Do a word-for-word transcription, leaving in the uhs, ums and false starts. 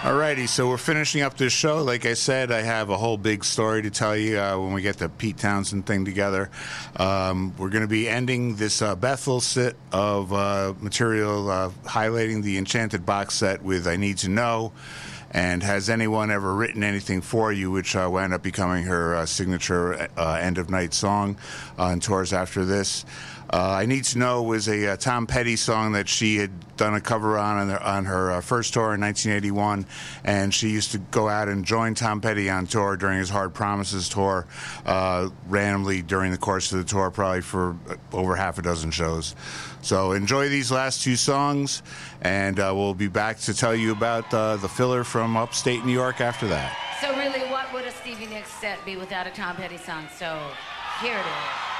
Alrighty, so we're finishing up this show. Like I said, I have a whole big story to tell you uh, when we get the Pete Townsend thing together. Um, we're going to be ending this uh, Bethel sit of uh, material uh, highlighting the Enchanted box set with I Need to Know. And has anyone ever written anything for you, which uh, wound up becoming her uh, signature uh, end-of-night song on tours after this. Uh, I Need to Know was a uh, Tom Petty song that she had done a cover on on, the, on her uh, first tour in nineteen eighty-one, and she used to go out and join Tom Petty on tour during his Hard Promises tour, uh, randomly during the course of the tour, probably for over half a dozen shows. So enjoy these last two songs, and uh, we'll be back to tell you about uh, the filler from upstate New York after that. So really, what would a Stevie Nicks set be without a Tom Petty song? So here it is.